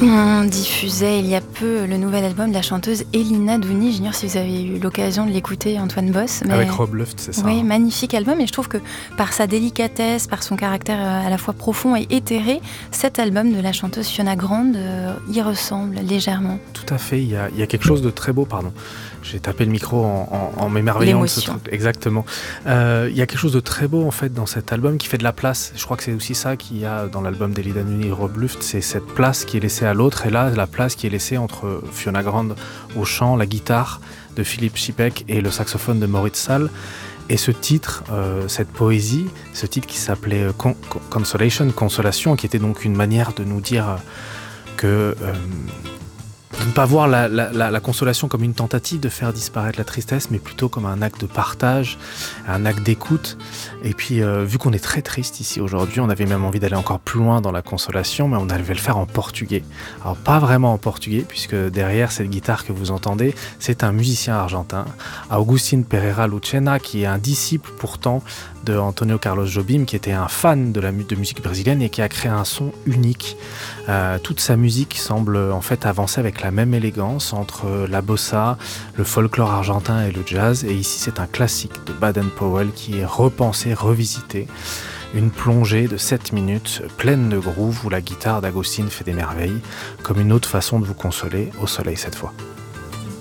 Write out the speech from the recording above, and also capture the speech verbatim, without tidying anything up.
On diffusait il y a peu le nouvel album de la chanteuse Elina Douni. J'ignore si vous avez eu l'occasion de l'écouter, Antoine Boss. Mais... Avec Rob Luft, c'est ça. Oui, hein. magnifique album. Et je trouve que par sa délicatesse, par son caractère à la fois profond et éthéré, cet album de la chanteuse Fiona Grande euh, y ressemble légèrement. Tout à fait. Il y a, il y a quelque chose de très beau, pardon. J'ai tapé le micro en, en, en m'émerveillant de ce truc. Exactement. Euh, il y a quelque chose de très beau en fait dans cet album qui fait de la place. Je crois que c'est aussi ça qu'il y a dans l'album d'Elina Douni et Rob Luft, c'est cette place qui est laissée à l'autre. Et là, la place qui est laissée entre Fiona Grande au chant, la guitare de Philippe Šípek et le saxophone de Moritz Sahl. Et ce titre, euh, cette poésie, ce titre qui s'appelait Con- Consolation, Consolation, qui était donc une manière de nous dire que... Euh, de ne pas voir la, la, la, la consolation comme une tentative de faire disparaître la tristesse, mais plutôt comme un acte de partage, un acte d'écoute. Et puis, euh, vu qu'on est très triste ici aujourd'hui, on avait même envie d'aller encore plus loin dans la consolation, mais on devait le faire en portugais. Alors, pas vraiment en portugais, puisque derrière cette guitare que vous entendez, c'est un musicien argentin, Agustín Pereira Lucena, qui est un disciple pourtant de Antonio Carlos Jobim, qui était un fan de la de musique brésilienne et qui a créé un son unique. Euh, toute sa musique semble en fait avancer avec la même élégance entre la bossa, le folklore argentin et le jazz. Et ici, c'est un classique de Baden-Powell qui est repensé, revisité. Une plongée de sept minutes pleine de groove où la guitare d'Agustín fait des merveilles, comme une autre façon de vous consoler au soleil cette fois.